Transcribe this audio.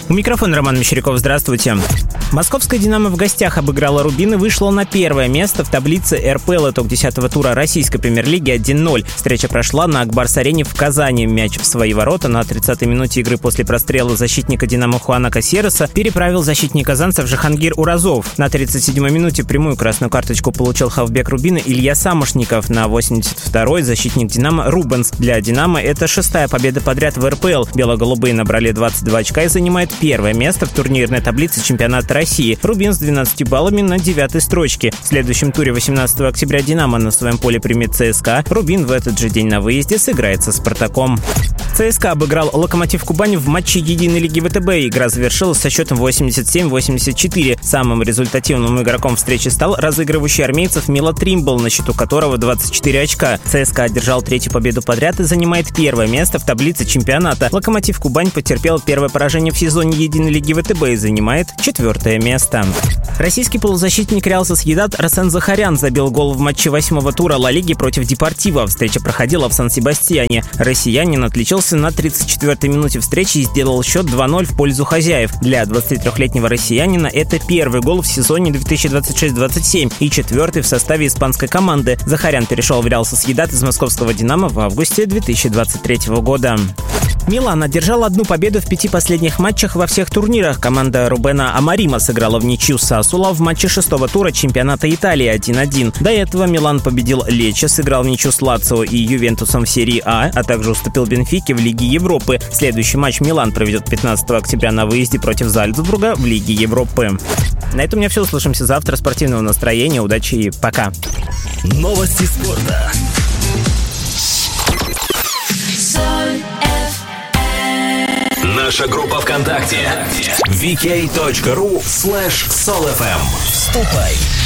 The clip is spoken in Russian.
У микрофона Роман Мещеряков, здравствуйте. Московская «Динамо» в гостях обыграла «Рубин» и вышла на первое место в таблице РПЛ. Итог 10-го тура российской премьер-лиги 1-0. Встреча прошла на Акбарс-арене в Казани. Мяч в свои ворота на 30-й минуте игры после прострела защитника «Динамо» Хуана Касьереса переправил защитник казанцев Жахангир Уразов. На 37-й минуте прямую красную карточку получил хавбек «Рубина» Илья Самошников. На 82-й защитник «Динамо» Рубенс. Для «Динамо» это 6-я победа подряд в РПЛ. Бело-голубые набрали 22 очка и занимают первое место в турнирной таблице чемпионата России. «Рубин» с 12 баллами на 9-й строчке. В следующем туре 18 октября «Динамо» на своем поле примет ЦСКА. «Рубин» в этот же день на выезде сыграет со «Спартаком». ЦСКА обыграл «Локомотив Кубань» в матче единой лиги ВТБ. Игра завершилась со счетом 87-84. Самым результативным игроком встречи стал разыгрывающий армейцев Мила Тримбл, на счету которого 24 очка. ЦСКА одержал третью победу подряд и занимает первое место в таблице чемпионата. «Локомотив Кубань» потерпел первое поражение в сезоне единой лиги ВТБ и занимает 4-е место. Российский полузащитник Реал Сосьедад Арсен Захарян забил гол в матче 8-го тура Ла Лиги против Депортиво. Встреча проходила в Сан-Себастьяне. Россиянин отличился на 34-й минуте встречи и сделал счет 2-0 в пользу хозяев. Для 23-летнего россиянина это первый гол в сезоне 2026-27 и 4-й в составе испанской команды. Захарян перешел в Реал Сосьедад из московского «Динамо» в августе 2023 года. Милан одержал одну победу в 5 последних матчах во всех турнирах. Команда Рубена Амарима сыграла в ничью с Сассуоло в матче 6-го тура чемпионата Италии 1-1. До этого Милан победил Лечче, сыграл в ничью с Лацио и Ювентусом в серии А, а также уступил Бенфике в Лиге Европы. Следующий матч Милан проведет 15 октября на выезде против Зальцбурга в Лиге Европы. На этом у меня все. Услышимся завтра. Спортивного настроения, удачи и пока. Новости спорта. Наша группа ВКонтакте vk.ru/solfm. Вступай!